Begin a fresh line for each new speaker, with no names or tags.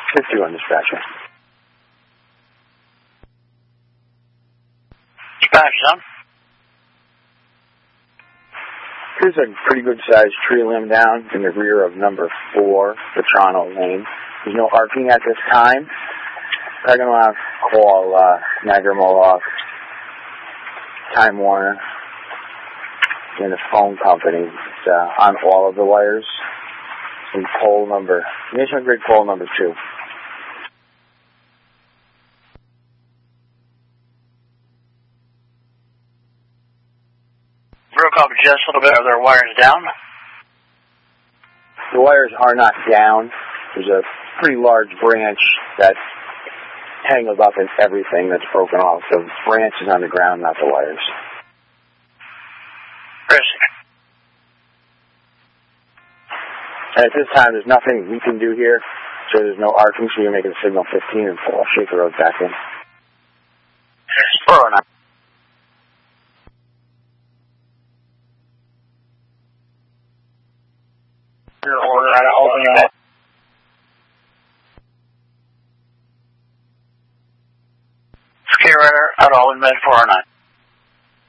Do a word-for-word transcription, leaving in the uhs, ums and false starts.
fifty-one dispatcher.
Dispatch, son.
There's a pretty good-sized tree limb down in the rear of number four, Vetrano Lane. There's no arcing at this time. I'm going to call uh, Niagara Moloch, Time Warner, and the phone company. It's uh, on all of the wires. In pole number, National Grid pole number two.
Broke up just a little bit. Are there wires down?
The wires are not down. There's a pretty large branch that's tangled up in everything that's broken off. So the branch is on the ground, not the wires.
Risk.
And at this time, there's nothing we can do here. So there's no arcing, so you're making signal fifteen and pull Shaker Road back in.
four oh nine. Your order out of opening that. Skate Rider out of Alden Med four oh nine.